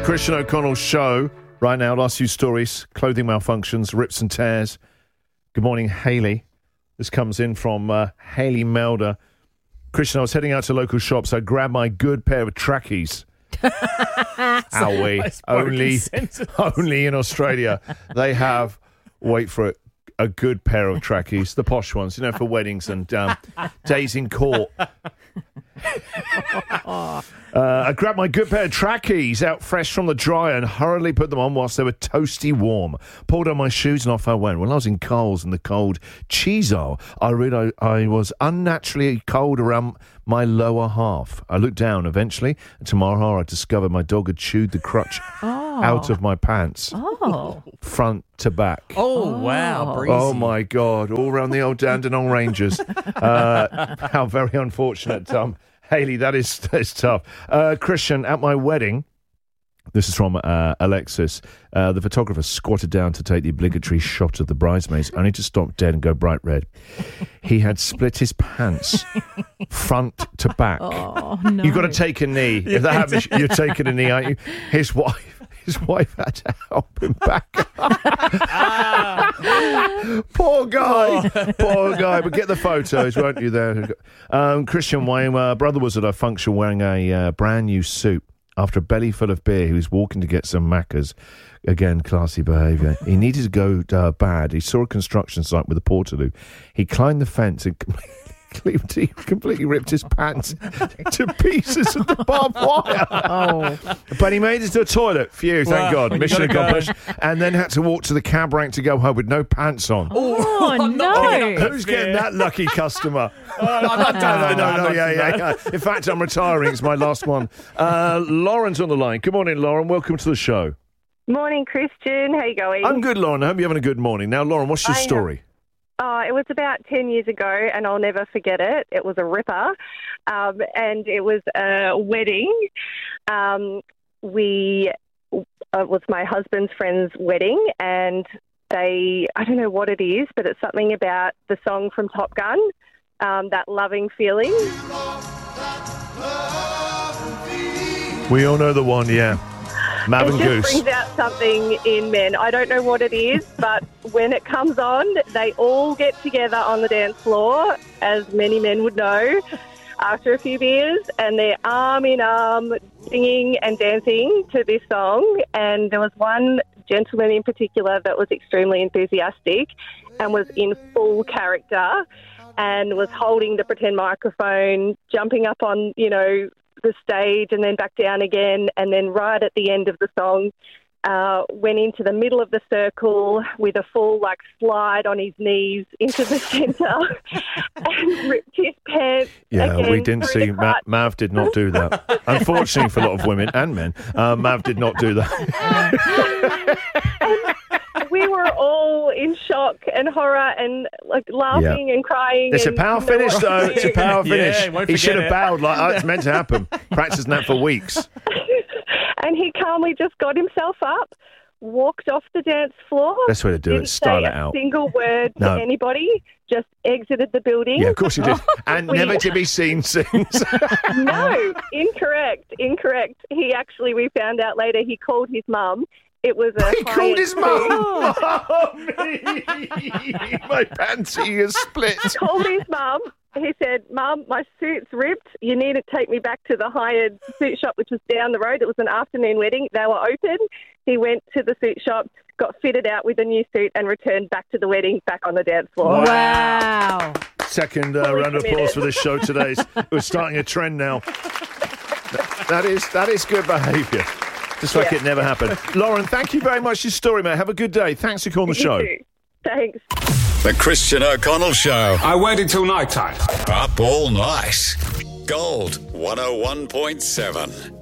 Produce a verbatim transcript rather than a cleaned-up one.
Christian O'Connell show right now. Last few stories: clothing malfunctions, rips and tears. Good morning, Hayley. This comes in from uh, Hayley Melder. Christian, I was heading out to local shops. I grabbed my good pair of trackies. Owie. Only, only in Australia they have, wait for it, a good pair of trackies, the posh ones, you know, for weddings and um, days in court. Uh, I grabbed my good pair of trackies out fresh from the dryer and hurriedly put them on whilst they were toasty warm. Pulled on my shoes and off I went. When I was in Coles in the cold cheese aisle, I realised I was unnaturally cold around my lower half. I looked down eventually, and to my horror I discovered my dog had chewed the crutch oh. out of my pants. Oh. Front to back. Oh, wow. Breezy. Oh, my God. All around the old Dandenong Rangers. Uh, how very unfortunate, Tom. Hayley, that is, that is tough. Uh, Christian, at my wedding, this is from uh, Alexis, uh, the photographer squatted down to take the obligatory shot of the bridesmaids, only to stop dead and go bright red. He had split his pants front to back. Oh, no. You've got to take a knee. If that happens, you're taking a knee, aren't you? His wife. His wife had to help him back up. Poor guy. Poor guy. But get the photos, won't you, there? Um, Christian, my uh, brother was at a function wearing a uh, brand new suit. After a belly full of beer, he was walking to get some Maccas. Again, classy behaviour. He needed to go uh, bad. He saw a construction site with a portaloo. He climbed the fence and he completely ripped his pants to pieces of the barbed wire. Oh. But he made it to a toilet. Phew, thank Well, God. Mission go. accomplished. And then had to walk to the cab rank to go home with no pants on. Oh, no. Who's getting that lucky customer? Oh, I'm not No, done no, that. no, I'm no, not yeah, done yeah, that. yeah. In fact, I'm retiring. It's my last one. Uh, Lauren's on the line. Good morning, Lauren. Welcome to the show. Morning, Christian. How you going? I'm good, Lauren. I hope you're having a good morning. Now, Lauren, what's your I story? Have, oh, it was about ten years ago, and I'll never forget it. It was a ripper, um, and it was a wedding. Um, we uh, it was my husband's friend's wedding, and they, I don't know what it is, but it's something about the song from Top Gun, um, that loving feeling. We all know the one, yeah. Marvin It just Goose. brings out something in men. I don't know what it is, but when it comes on, they all get together on the dance floor, as many men would know, after a few beers, and they're arm in arm singing and dancing to this song. And there was one gentleman in particular that was extremely enthusiastic and was in full character and was holding the pretend microphone, jumping up on, you know, the stage and then back down again, and then right at the end of the song uh, went into the middle of the circle with a full like slide on his knees into the centre and ripped his pants. Yeah, again we didn't through see. the Ma- crotch. Mav did not do that. Unfortunately for a lot of women and men, uh, Mav did not do that. We were all in shock and horror and like laughing and crying. It's a and power no finish, one though. knew. It's a power Yeah, finish. won't He forget should have it. bowed like oh, it's meant to happen. Practicing that for weeks. And he calmly just got himself up, walked off the dance floor. Best way to do it didn't is style say it a out. single word No. to anybody, just exited the building. Yeah, of course he did. And We- never to be seen since. No, incorrect, incorrect. He actually, we found out later, he called his mum. It was a He called his mum. high-end Oh, me. My panty is split. suit. Called his mum. He said, "Mum, my suit's ripped. You need to take me back to the hired suit shop, which was down the road. It was an afternoon wedding. They were open." He went to the suit shop, got fitted out with a new suit, and returned back to the wedding, back on the dance floor. Wow. Second uh, Fully round of applause committed. for this show today. We're starting a trend now. That is that is good behaviour. Just like Yeah. it never happened. Lauren, thank you very much for your story, mate. Have a good day. Thanks for calling the You show. too. Thanks. The Christian O'Connell Show. I waited till night time. Up all night. Gold one oh one point seven.